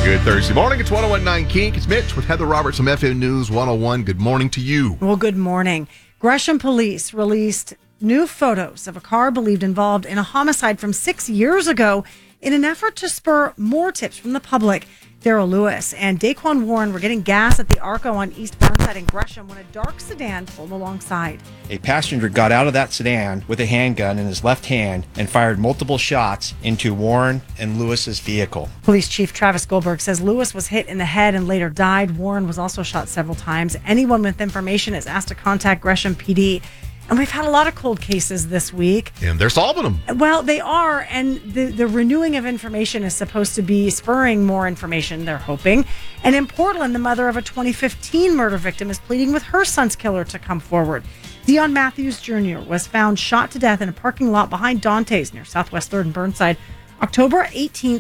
good Thursday morning. It's 101.9 Kink. It's Mitch with Heather Roberts from FM News 101. Good morning to you. Well, good morning. Gresham police released new photos of a car believed involved in a homicide from 6 years ago in an effort to spur more tips from the public. Daryl Lewis and Daquan Warren were getting gas at the Arco on East Burnside in Gresham when a dark sedan pulled alongside. A passenger got out of that sedan with a handgun in his left hand and fired multiple shots into Warren and Lewis's vehicle. Police Chief Travis Goldberg says Lewis was hit in the head and later died. Warren was also shot several times. Anyone with information is asked to contact Gresham PD. And we've had a lot of cold cases this week. And they're solving them. Well, they are. And the renewing of information is supposed to be spurring more information, they're hoping. And in Portland, the mother of a 2015 murder victim is pleading with her son's killer to come forward. Dion Matthews Jr. was found shot to death in a parking lot behind Dante's near Southwest 3rd and Burnside, October 18th,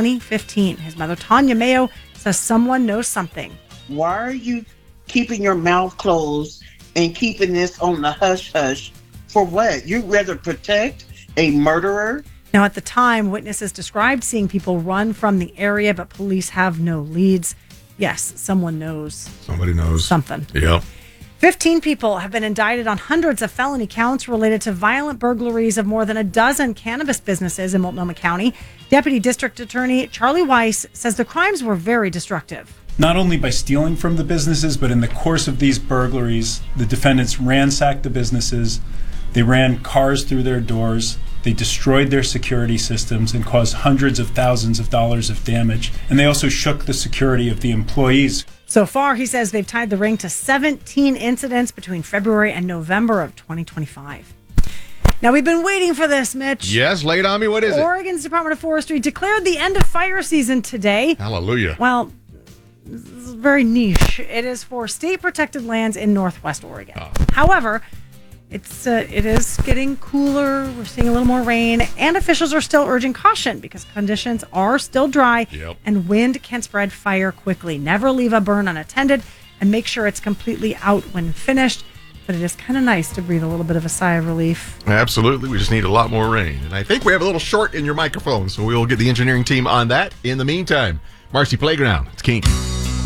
2015. His mother, Tanya Mayo, says someone knows something. Why are you keeping your mouth closed and keeping this on the hush-hush? For what? You'd rather protect a murderer? Now, at the time, witnesses described seeing people run from the area, but police have no leads. Yes, someone knows. Somebody knows. Something. Yep. 15 people have been indicted on hundreds of felony counts related to violent burglaries of more than a dozen cannabis businesses in Multnomah County. Deputy District Attorney Charlie Weiss says the crimes were very destructive. Not only by stealing from the businesses, but in the course of these burglaries, the defendants ransacked the businesses, they ran cars through their doors, they destroyed their security systems and caused hundreds of thousands of dollars of damage, and they also shook the security of the employees. So far, he says they've tied the ring to 17 incidents between February and November of 2025. Now, we've been waiting for this, Mitch. Yes, lay it on me. What is it? Oregon's Department of Forestry declared the end of fire season today. Hallelujah. Well, this is very niche. It is for state-protected lands in Northwest Oregon. However, it is getting cooler. We're seeing a little more rain, and officials are still urging caution because conditions are still dry and wind can spread fire quickly. Never leave a burn unattended and make sure it's completely out when finished. But it is kind of nice to breathe a little bit of a sigh of relief. Absolutely. We just need a lot more rain. And I think we have a little short in your microphone, so we will get the engineering team on that. In the meantime, Marcy Playground. It's Kink.